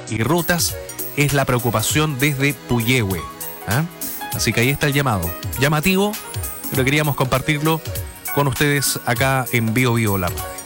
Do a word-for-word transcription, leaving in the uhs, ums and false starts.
y rutas es la preocupación desde Puyehue. ¿eh? Así que ahí está el llamado. Llamativo, pero queríamos compartirlo con ustedes acá en Bio Bio La Radio.